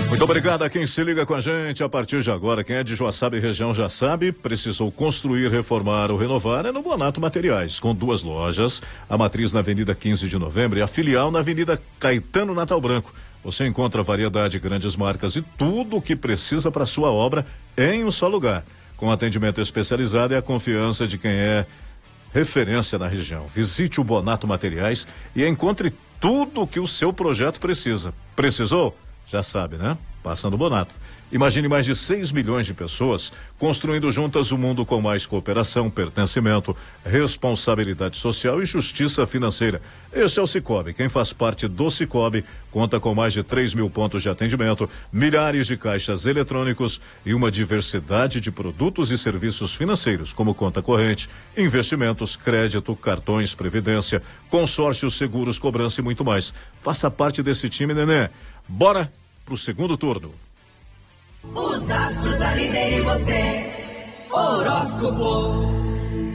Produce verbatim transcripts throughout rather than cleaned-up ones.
Muito obrigado a quem se liga com a gente a partir de agora. Quem é de Joaçaba e região já sabe, precisou construir, reformar ou renovar é no Bonato Materiais, com duas lojas, a matriz na Avenida quinze de Novembro e a filial na Avenida Caetano Natal Branco. Você encontra variedade, grandes marcas e tudo o que precisa para sua obra em um só lugar. Com atendimento especializado e a confiança de quem é referência na região. Visite o Bonato Materiais e encontre tudo o que o seu projeto precisa. Precisou? Já sabe, né? Passa no Bonato. Imagine mais de seis milhões de pessoas construindo juntas um mundo com mais cooperação, pertencimento, responsabilidade social e justiça financeira. Este é o Sicoob. Quem faz parte do Sicoob conta com mais de três mil pontos de atendimento, milhares de caixas eletrônicos e uma diversidade de produtos e serviços financeiros, como conta corrente, investimentos, crédito, cartões, previdência, consórcios, seguros, cobrança e muito mais. Faça parte desse time, nenê. Bora pro segundo turno. Os astros alinham em você. Horóscopo.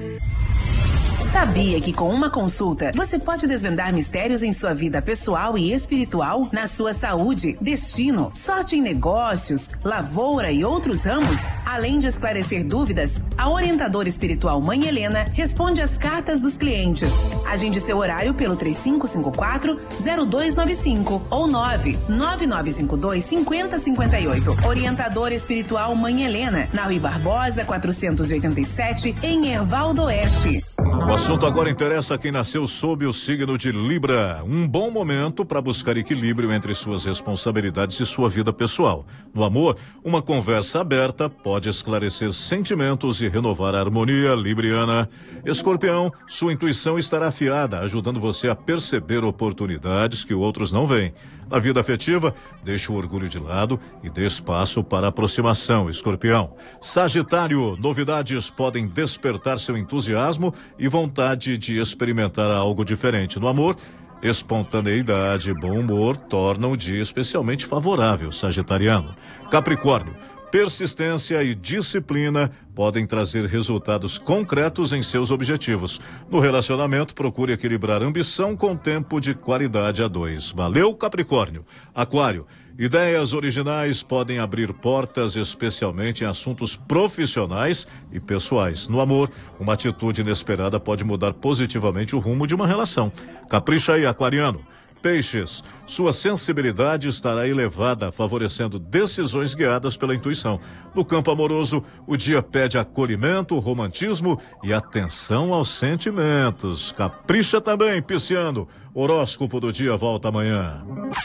Sabia que com uma consulta você pode desvendar mistérios em sua vida pessoal e espiritual, na sua saúde, destino, sorte em negócios, lavoura e outros ramos? Além de esclarecer dúvidas, a orientadora espiritual Mãe Helena responde às cartas dos clientes. Agende seu horário pelo três cinco cinco quatro, zero dois nove cinco ou nove nove nove cinco dois, cinco zero cinco oito. Orientadora espiritual Mãe Helena, na Rui Barbosa, quatrocentos e oitenta e sete, em Erval do Oeste. O assunto agora interessa a quem nasceu sob o signo de Libra. Um bom momento para buscar equilíbrio entre suas responsabilidades e sua vida pessoal. No amor, uma conversa aberta pode esclarecer sentimentos e renovar a harmonia libriana. Escorpião, sua intuição estará afiada, ajudando você a perceber oportunidades que outros não veem. Na vida afetiva, deixe o orgulho de lado e dê espaço para a aproximação, Escorpião. Sagitário, novidades podem despertar seu entusiasmo e vontade de experimentar algo diferente. No amor, espontaneidade e bom humor tornam o dia especialmente favorável, sagitariano. Capricórnio, persistência e disciplina podem trazer resultados concretos em seus objetivos. No relacionamento, procure equilibrar ambição com tempo de qualidade a dois. Valeu, Capricórnio. Aquário, ideias originais podem abrir portas, especialmente em assuntos profissionais e pessoais. No amor, uma atitude inesperada pode mudar positivamente o rumo de uma relação. Capricha aí, aquariano. Peixes, sua sensibilidade estará elevada, favorecendo decisões guiadas pela intuição. No campo amoroso, o dia pede acolhimento, romantismo e atenção aos sentimentos. Capricha também, pisciano. Horóscopo do dia volta amanhã.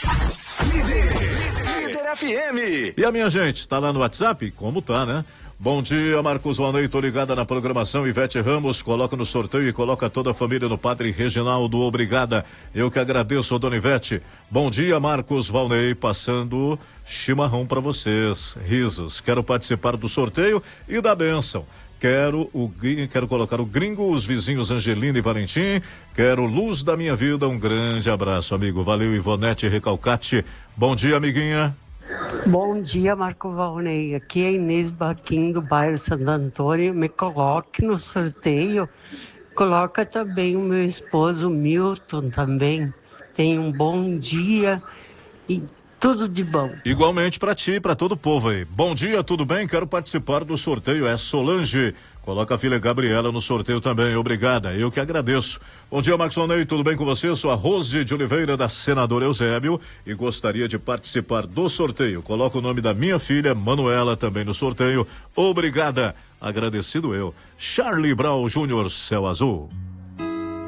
Líder, Líder F M. E a minha gente, tá lá no WhatsApp? Como tá, né? Bom dia, Marcos Valnei, tô ligada na programação. Ivete Ramos, coloca no sorteio e coloca toda a família no Padre Reginaldo, obrigada. Eu que agradeço, dona Ivete. Bom dia, Marcos Valnei, passando chimarrão para vocês. Risos, quero participar do sorteio e da bênção. Quero o quero colocar o gringo, os vizinhos Angelina e Valentim. Quero luz da minha vida. Um grande abraço, amigo. Valeu, Ivonete Recalcate. Bom dia, amiguinha. Bom dia, Marco Valnei. Aqui é a Inês Baquim, do bairro Santo Antônio. Me coloque no sorteio. Coloca também o meu esposo Milton também. Tenha um bom dia e tudo de bom. Igualmente para ti e para todo o povo aí. Bom dia, tudo bem? Quero participar do sorteio. É Solange. Coloca a filha Gabriela no sorteio também. Obrigada, eu que agradeço. Bom dia, Marcos Valnei, tudo bem com você? Sou a Rose de Oliveira, da Senador Eusébio, e gostaria de participar do sorteio. Coloca o nome da minha filha, Manuela, também no sorteio. Obrigada. Agradecido eu. Charlie Brown Júnior, Céu Azul.